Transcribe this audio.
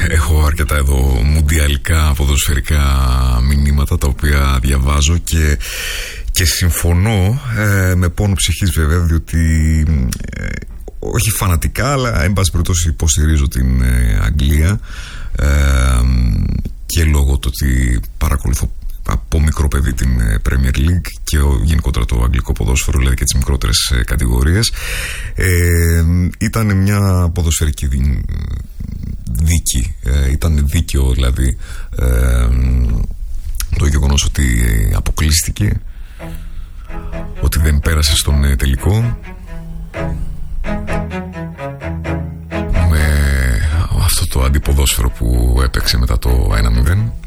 έχω αρκετά εδώ μουντιαλικά ποδοσφαιρικά μηνύματα τα οποία διαβάζω και συμφωνώ με πόνο ψυχής βέβαια, διότι όχι φανατικά, αλλά εν πάση περιπτώσει υποστηρίζω την Αγγλία και λόγω του ότι παρακολουθώ από μικρό παιδί την Premier League και γενικότερα το αγγλικό ποδόσφαιρο, δηλαδή και τις μικρότερες κατηγορίες. Ήταν μια ποδοσφαιρική δίκη, ήταν δίκαιο δηλαδή το γεγονός ότι αποκλείστηκε, ότι δεν πέρασε στον τελικό με αυτό το αντιποδόσφαιρο που έπαιξε μετά το 1-0.